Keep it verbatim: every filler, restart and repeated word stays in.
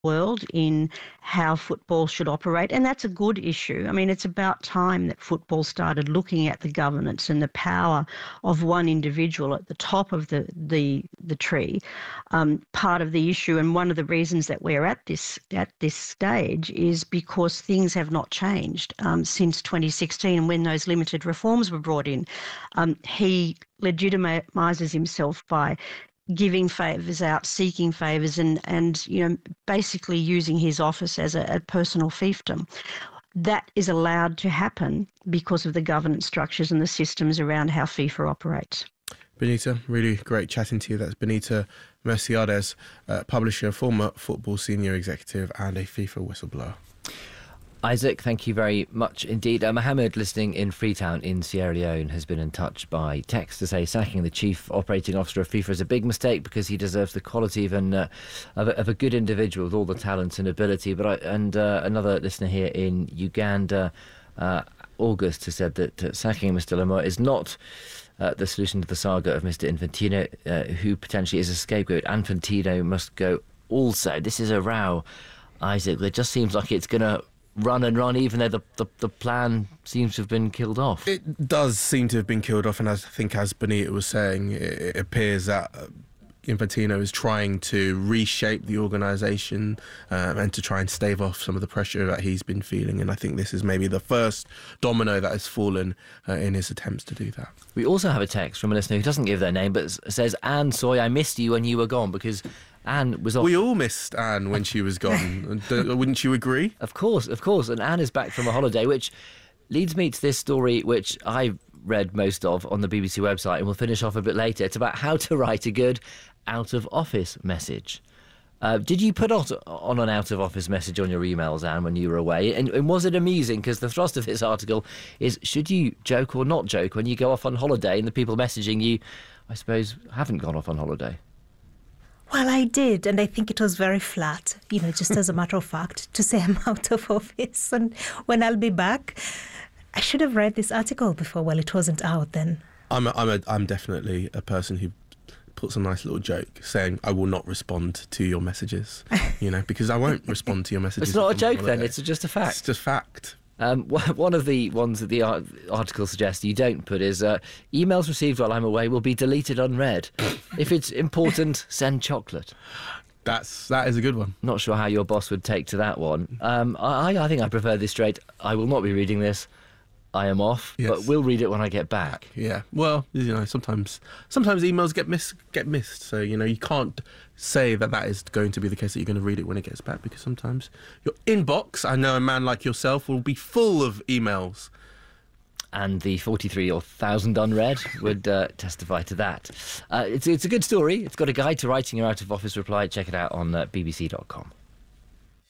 world in how football should operate, and that's a good issue. I mean, it's about time that football started looking at the governance and the power of one individual at the top of the the, the tree. Um, part of the issue, and one of the reasons that we're at this at this stage, is because things have not changed um, since twenty sixteen, when those limited reforms were brought in. Um, he legitimises himself by giving favours out, seeking favours, and, and you know, basically using his office as a, a personal fiefdom. That is allowed to happen because of the governance structures and the systems around how FIFA operates. Benita, really great chatting to you. That's Benita Merciades, uh, publisher, former football senior executive and a FIFA whistleblower. Isaac, thank you very much indeed. Uh, Mohammed, listening in Freetown in Sierra Leone, has been in touch by text to say sacking the chief operating officer of FIFA is a big mistake because he deserves the quality of, an, uh, of, a, of a good individual with all the talent and ability. But I, and uh, another listener here in Uganda, uh, August, has said that uh, sacking Mister Lamar is not uh, the solution to the saga of Mister Infantino, uh, who potentially is a scapegoat. Infantino must go also. This is a row, Isaac. It just seems like it's going to run and run, even though the, the the plan seems to have been killed off. It does seem to have been killed off, and as I think as Benita was saying, it, it appears that uh, Infantino is trying to reshape the organisation um, and to try and stave off some of the pressure that he's been feeling, and I think this is maybe the first domino that has fallen uh, in his attempts to do that. We also have a text from a listener who doesn't give their name but says, Anne Soy, I missed you when you were gone, because Anne was off. We all missed Anne when she was gone. Wouldn't you agree? Of course, of course. And Anne is back from a holiday, which leads me to this story, which I read most of on the B B C website, and we'll finish off a bit later. It's about how to write a good out-of-office message. Uh, did you put on an out-of-office message on your emails, Anne, when you were away? And, and was it amusing? Because the thrust of this article is, should you joke or not joke when you go off on holiday and the people messaging you, I suppose, haven't gone off on holiday? Well, I did, and I think it was very flat, you know, just as a matter of fact, to say I'm out of office and when I'll be back. I should have read this article before. Well, it wasn't out then. I'm a, I'm a, I'm definitely a person who puts a nice little joke saying I will not respond to your messages, you know, because I won't respond to your messages. It's not a joke then, it's just a fact. It's just fact. Um, one of the ones that the article suggests you don't put is uh, emails received while I'm away will be deleted unread. If it's important, send chocolate. That's that is a good one. Not sure how your boss would take to that one. Um, I, I think I prefer this straight. I will not be reading this. I am off, yes. But we'll read it when I get back. Yeah. Well, you know, sometimes sometimes emails get miss get missed, so you know you can't say that that is going to be the case that you're going to read it when it gets back, because sometimes your inbox, I know a man like yourself, will be full of emails. And the forty-three or one thousand unread would uh, testify to that. Uh, it's, it's a good story. It's got a guide to writing your out-of-office reply. Check it out on uh, b b c dot com.